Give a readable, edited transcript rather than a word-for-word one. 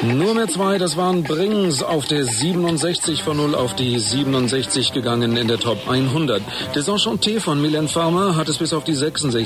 Nur mehr 2, das waren Brings auf der 67 von 0 auf die 67 gegangen in der Top 100. Desenchanté von Mylène Farmer hat es bis auf die 66